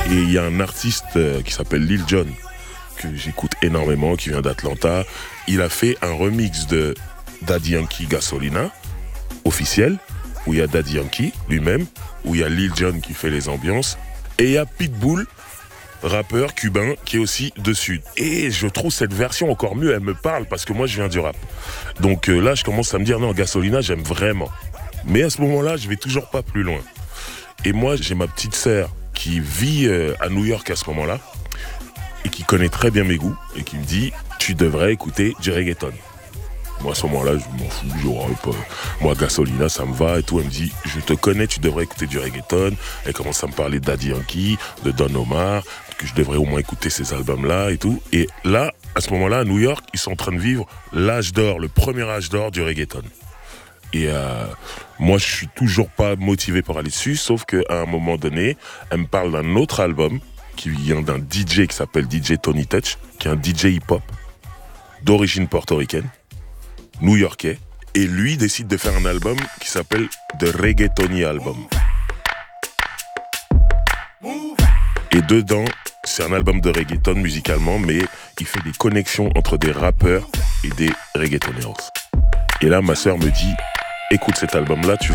Et il y a un artiste qui s'appelle Lil Jon, que j'écoute énormément, qui vient d'Atlanta. Il a fait un remix de Daddy Yankee Gasolina, officiel, où il y a Daddy Yankee lui-même, où il y a Lil Jon qui fait les ambiances, et il y a Pitbull, rappeur cubain, qui est aussi dessus. Et je trouve cette version encore mieux, elle me parle, parce que moi je viens du rap. Donc là, je commence à me dire, non, Gasolina, j'aime vraiment. Mais à ce moment-là, je vais toujours pas plus loin. Et moi, j'ai ma petite sœur qui vit à New York à ce moment-là, et qui connaît très bien mes goûts, et qui me dit, tu devrais écouter du reggaeton. Moi, à ce moment-là, je m'en fous, moi, Gasolina, ça me va et tout. Elle me dit, je te connais, tu devrais écouter du reggaeton. Elle commence à me parler de Daddy Yankee, de Don Omar, que je devrais au moins écouter ces albums-là et tout. Et là, à ce moment-là, à New York, ils sont en train de vivre l'âge d'or, le premier âge d'or du reggaeton. Et moi, je suis toujours pas motivé pour aller dessus, sauf qu'à un moment donné, elle me parle d'un autre album qui vient d'un DJ qui s'appelle DJ Tony Touch, qui est un DJ hip-hop d'origine portoricaine, new-yorkais, et lui décide de faire un album qui s'appelle The Reggaetoni Album. Et dedans, c'est un album de reggaeton musicalement, mais il fait des connexions entre des rappeurs et des reggaetoners. Et là, ma sœur me dit, écoute cet album-là, tu